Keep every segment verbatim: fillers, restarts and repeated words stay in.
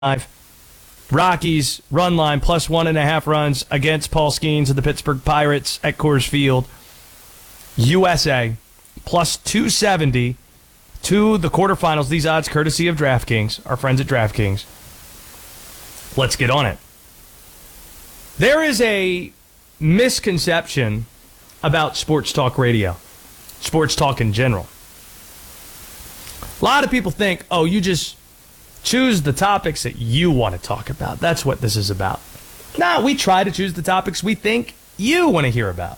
Rockies run line plus one and a half runs against Paul Skeens of the Pittsburgh Pirates at Coors Field. U S A plus two seventy to the quarterfinals. These odds courtesy of DraftKings, our friends at DraftKings. Let's get on it. There is a misconception about sports talk radio, sports talk in general. A lot of people think, oh, you just choose the topics that you want to talk about. That's what this is about. No, we try to choose the topics we think you want to hear about.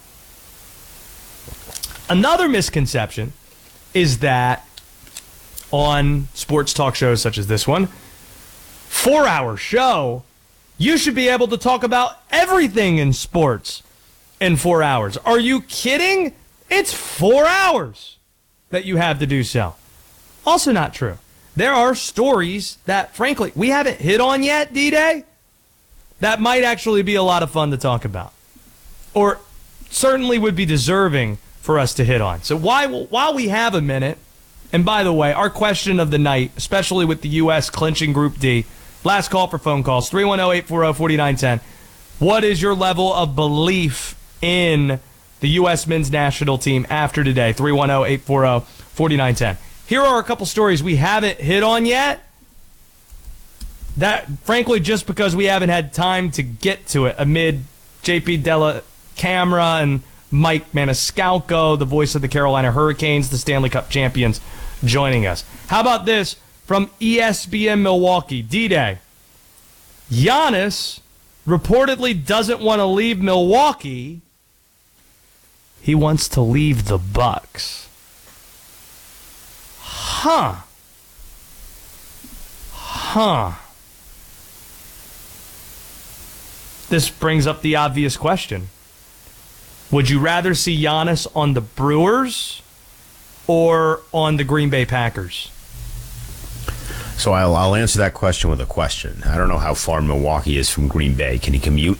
Another misconception is that on sports talk shows such as this one, four-hour show, you should be able to talk about everything in sports in four hours. Are you kidding? It's four hours that you have to do so. Also not true. There are stories that, frankly, we haven't hit on yet, D-Day, that might actually be a lot of fun to talk about. Or certainly would be deserving for us to hit on. So why, while we have a minute, and by the way, our question of the night, especially with the U S clinching Group D, last call for phone calls, three one zero, eight four zero, four nine one zero. What is your level of belief in the U S men's national team after today? three one zero, eight four zero, four nine one zero. Here are a couple stories we haven't hit on yet. That, frankly, just because we haven't had time to get to it amid J P Della Camera and Mike Maniscalco, the voice of the Carolina Hurricanes, the Stanley Cup champions, joining us. How about this from E S P N Milwaukee? D-Day. Giannis reportedly doesn't want to leave Milwaukee. He wants to leave the Bucks. Huh. Huh. This brings up the obvious question. Would you rather see Giannis on the Brewers or on the Green Bay Packers? So I'll, I'll answer that question with a question. I don't know how far Milwaukee is from Green Bay. Can he commute?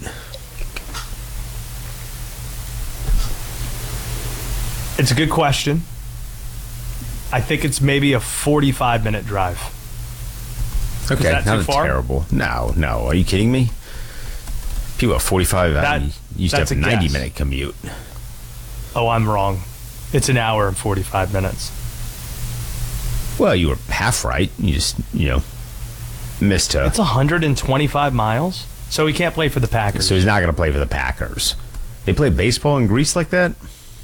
It's a good question. I think it's maybe a forty-five minute drive. Okay, is that not too far? terrible. No, no. Are you kidding me? People have forty-five. That, I mean, you used to have a ninety guess. minute commute. Oh, I'm wrong. It's an hour and forty-five minutes. Well, you were half right. You just, you know, missed a. It's one hundred twenty-five miles, so he can't play for the Packers. So he's not going to play for the Packers. They play baseball in Greece like that?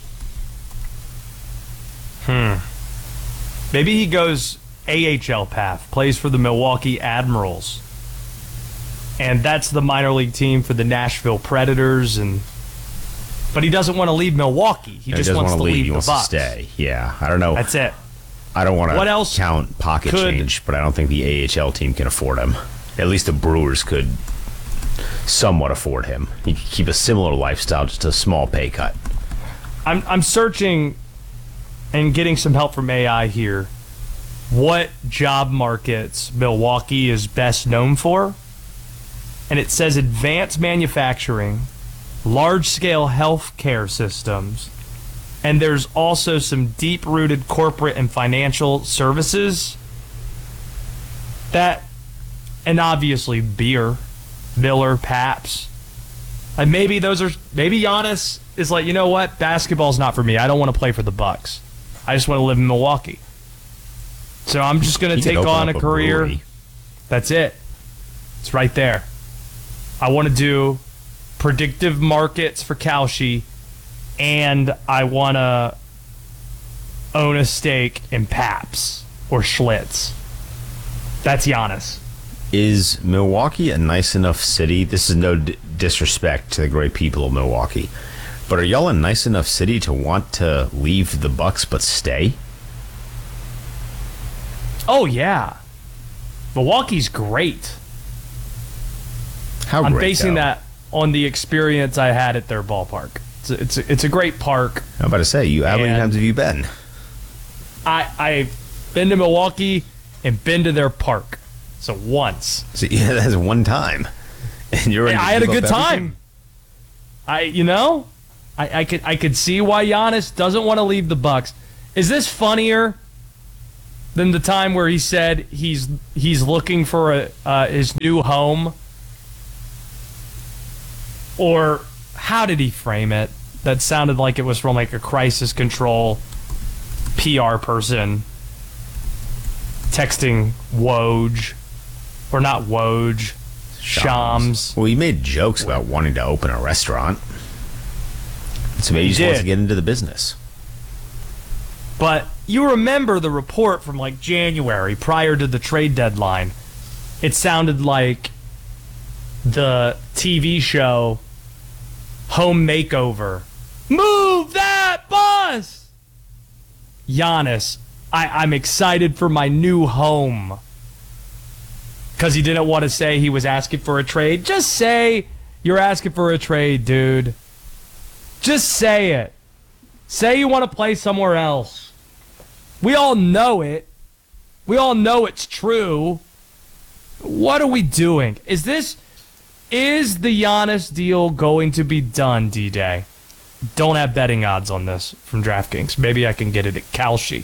Hmm. Maybe he goes A H L path, plays for the Milwaukee Admirals. And that's the minor league team for the Nashville Predators. And But he doesn't want to leave Milwaukee. He No, just he doesn't wants want to leave. leave He the wants Bucks. to stay. Yeah, I don't know. That's it. I don't want What to else count pocket could- change, but I don't think the A H L team can afford him. At least the Brewers could somewhat afford him. He could keep a similar lifestyle, just a small pay cut. I'm I'm searching and getting some help from A I here. What job markets Milwaukee is best known for? And it says advanced manufacturing, large-scale healthcare systems, and there's also some deep-rooted corporate and financial services. That, and obviously beer, Miller, Pabst. And maybe those are, maybe Giannis is like, you know what, basketball's not for me. I don't want to play for the Bucks. I just want to live in Milwaukee. So I'm just going to He could take open on a up a career. brewery. That's it. It's right there. I want to do predictive markets for Kalshi, and I want to own a stake in Pabst or Schlitz. That's Giannis. Is Milwaukee a nice enough city? This is no d- disrespect to the great people of Milwaukee, but are y'all a nice enough city to want to leave the Bucks but stay? Oh, yeah. Milwaukee's great. How I'm great, basing though? that on the experience I had at their ballpark. It's a, it's a, it's a great park. I'm about to say, you. How many And- times have you been? I I've been to Milwaukee and been to their park. So once. So, yeah, that's one time, and you're. ready to I had a give good up time. everything? I you know, I, I could I could see why Giannis doesn't want to leave the Bucks. Is this funnier than the time where he said he's he's looking for a uh, his new home? Or how did he frame it? That sounded like it was from like a crisis control P R person texting Woj, or not Woj, Shams. Well, he made jokes about wanting to open a restaurant. So maybe he just wants to get into the business. But you remember the report from like January prior to the trade deadline. It sounded like the T V show Home Makeover. Move that bus! Giannis, I, I'm excited for my new home. Because he didn't want to say he was asking for a trade. Just say you're asking for a trade, dude. Just say it. Say you want to play somewhere else. We all know it. We all know it's true. What are we doing? Is this... Is the Giannis deal going to be done, D-Day? Don't have betting odds on this from DraftKings. Maybe I can get it at Kalshi.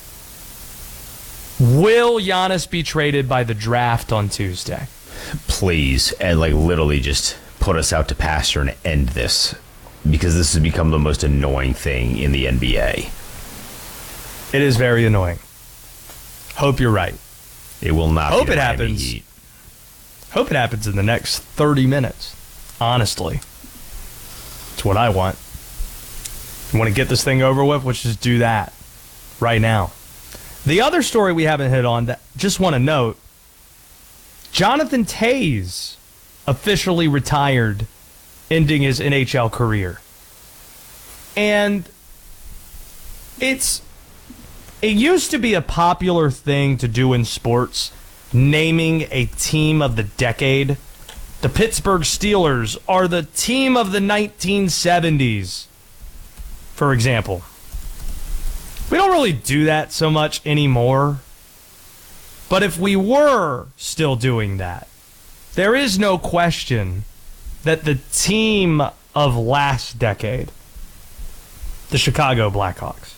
Will Giannis be traded by the draft on Tuesday? Please, and like literally just put us out to pasture and end this, because this has become the most annoying thing in the N B A. It is very annoying. Hope you're right. It will not. Hope be it the Miami happens. Heat. Hope it happens in the next thirty minutes. Honestly. It's what I want. You want to get this thing over with? Let's just do that right now. The other story we haven't hit on, that just want to note, Jonathan Toews officially retired, ending his N H L career. And it's it used to be a popular thing to do in sports, naming a team of the decade. The Pittsburgh Steelers are the team of the nineteen seventies, for example. We don't really do that so much anymore. But if we were still doing that, there is no question that the team of last decade, the Chicago Blackhawks,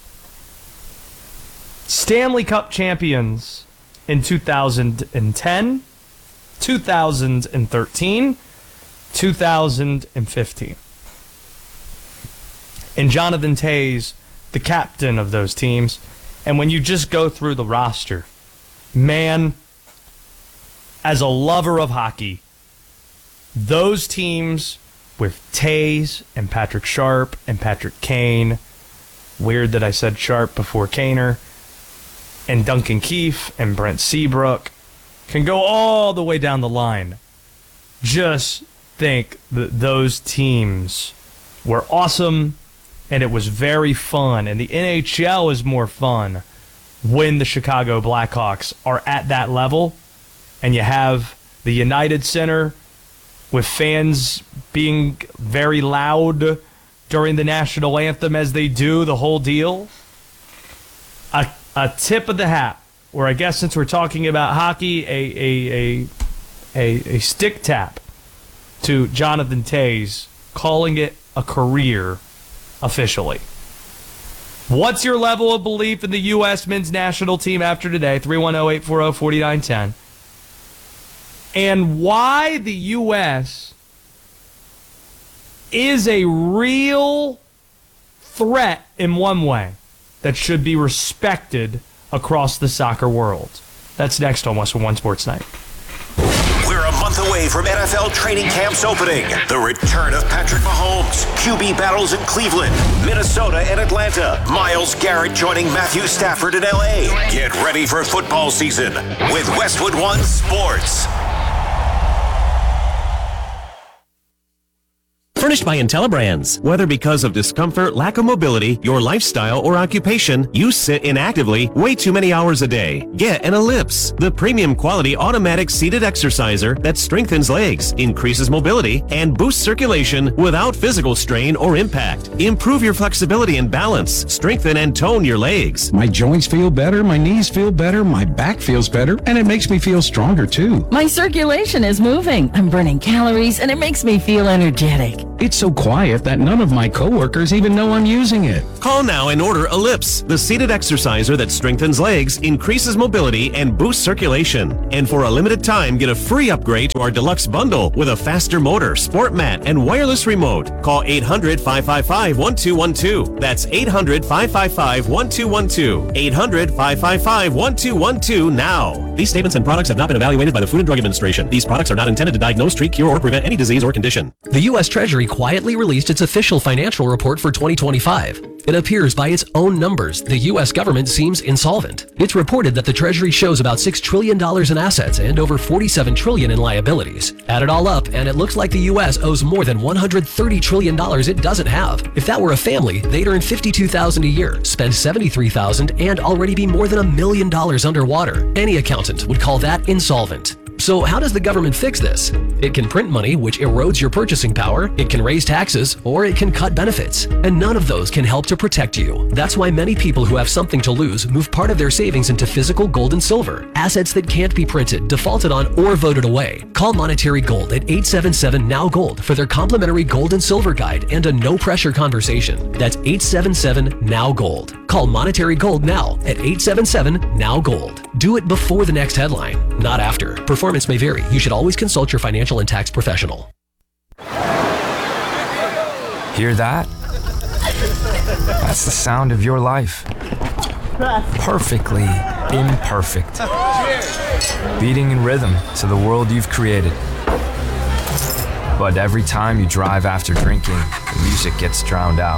Stanley Cup champions in two thousand ten, two thousand thirteen, two thousand fifteen. And Jonathan Toews, the captain of those teams. And when you just go through the roster, man, as a lover of hockey, those teams with Toews and Patrick Sharp and Patrick Kane, weird that I said Sharp before Kaner, and Duncan Keefe and Brent Seabrook, can go all the way down the line. Just think that those teams were awesome, and it was very fun. And the N H L is more fun when the Chicago Blackhawks are at that level, and you have the United Center with fans being very loud during the national anthem as they do, the whole deal. A, a tip of the hat, or I guess since we're talking about hockey, a a a a, a stick tap to Jonathan Toews, calling it a career officially. What's your level of belief in the U S men's national team after today? three one zero, eight four zero, four nine one zero. And why the U S is a real threat in one way that should be respected across the soccer world. That's next on Westwood One Sports Night. We're a month away from N F L training camps opening. The return of Patrick Mahomes, Q B battles in Cleveland, Minnesota, and Atlanta. Myles Garrett joining Matthew Stafford in L A. Get ready for football season with Westwood One Sports. Furnished by IntelliBrands. Whether because of discomfort, lack of mobility, your lifestyle, or occupation, you sit inactively way too many hours a day. Get an Ellipse, the premium quality automatic seated exerciser that strengthens legs, increases mobility, and boosts circulation without physical strain or impact. Improve your flexibility and balance. Strengthen and tone your legs. My joints feel better, my knees feel better, my back feels better, and it makes me feel stronger too. My circulation is moving. I'm burning calories, and it makes me feel energetic. It's so quiet that none of my coworkers even know I'm using it. Call now and order Ellipse, the seated exerciser that strengthens legs, increases mobility, and boosts circulation. And for a limited time, get a free upgrade to our deluxe bundle with a faster motor, sport mat, and wireless remote. Call eight hundred, five five five, one two one two. That's eight hundred, five five five, one two one two. eight hundred, five five five, one two one two now. These statements and products have not been evaluated by the Food and Drug Administration. These products are not intended to diagnose, treat, cure, or prevent any disease or condition. The U S Treasury quietly released its official financial report for twenty twenty-five. It appears by its own numbers, the U S government seems insolvent. It's reported that the Treasury shows about six trillion dollars in assets and over forty-seven trillion dollars in liabilities. Add it all up, and it looks like the U S owes more than one hundred thirty trillion dollars it doesn't have. If that were a family, they'd earn fifty-two thousand dollars a year, spend seventy-three thousand dollars, and already be more than a million dollars underwater. Any accountant would call that insolvent. So how does the government fix this? It can print money, which erodes your purchasing power, it can raise taxes, or it can cut benefits. And none of those can help to protect you. That's why many people who have something to lose move part of their savings into physical gold and silver, assets that can't be printed, defaulted on, or voted away. Call Monetary Gold at eight seven seven, N O W Gold for their complimentary gold and silver guide and a no-pressure conversation. That's eight seven seven, N O W Gold. Call Monetary Gold now at eight seven seven, N O W Gold. Do it before the next headline, not after. Performance may vary. You should always consult your financial and tax professional. Hear that? That's the sound of your life. Perfectly imperfect. Beating in rhythm to the world you've created. But every time you drive after drinking, the music gets drowned out.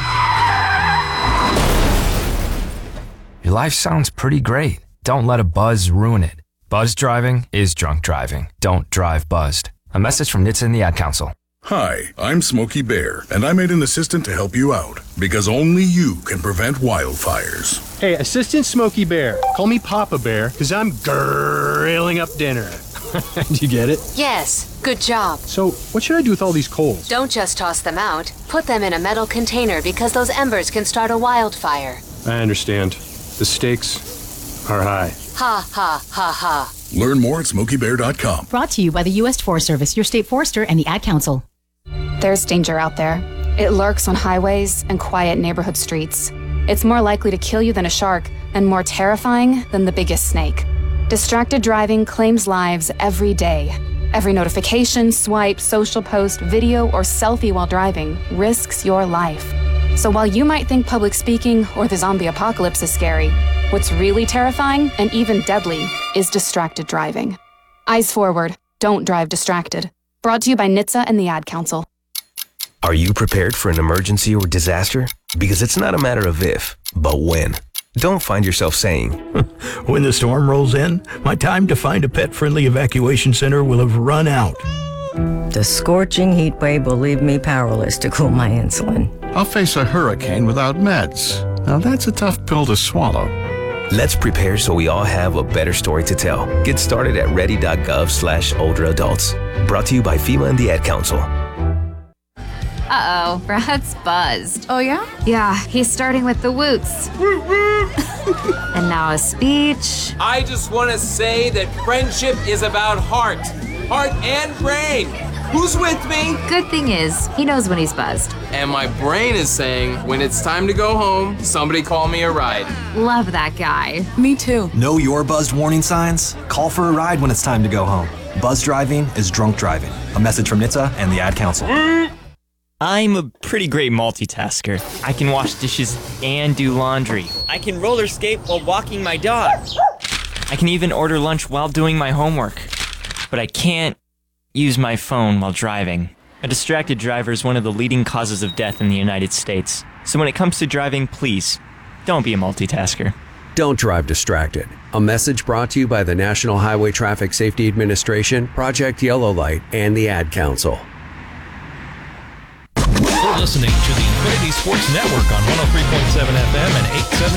Your life sounds pretty great. Don't let a buzz ruin it. Buzz driving is drunk driving. Don't drive buzzed. A message from N H T S A and the Ad Council. Hi, I'm Smokey Bear, and I made an assistant to help you out, because only you can prevent wildfires. Hey, Assistant Smokey Bear, call me Papa Bear, because I'm grilling up dinner. Do you get it? Yes, good job. So, what should I do with all these coals? Don't just toss them out. Put them in a metal container because those embers can start a wildfire. I understand. The stakes are high. Ha, ha, ha, ha. Learn more at smokey bear dot com. Brought to you by the U S Forest Service, your state forester, and the Ad Council. There's danger out there. It lurks on highways and quiet neighborhood streets. It's more likely to kill you than a shark, and more terrifying than the biggest snake. Distracted driving claims lives every day. Every notification, swipe, social post, video, or selfie while driving risks your life. So while you might think public speaking or the zombie apocalypse is scary, what's really terrifying and even deadly is distracted driving. Eyes forward, don't drive distracted. Brought to you by N H T S A and the Ad Council. Are you prepared for an emergency or disaster? Because it's not a matter of if, but when. Don't find yourself saying, when the storm rolls in, my time to find a pet-friendly evacuation center will have run out. The scorching heat wave will leave me powerless to cool my insulin. I'll face a hurricane without meds. Now that's a tough pill to swallow. Let's prepare so we all have a better story to tell. Get started at ready.gov slash older adults. Brought to you by FEMA and the Ad Council. Uh-oh, Brad's buzzed. Oh, yeah? Yeah, he's starting with the woots. And now a speech. I just want to say that friendship is about heart. Heart and brain. Who's with me? Good thing is, he knows when he's buzzed. And my brain is saying, when it's time to go home, somebody call me a ride. Love that guy. Me too. Know your buzzed warning signs? Call for a ride when it's time to go home. Buzz driving is drunk driving. A message from N H T S A and the Ad Council. I'm a pretty great multitasker. I can wash dishes and do laundry. I can roller skate while walking my dog. I can even order lunch while doing my homework. But I can't use my phone while driving. A distracted driver is one of the leading causes of death in the United States. So when it comes to driving, please, don't be a multitasker. Don't drive distracted. A message brought to you by the National Highway Traffic Safety Administration, Project Yellow Light, and the Ad Council. You're listening to the Infinity Sports Network on one oh three point seven F M and eight seventy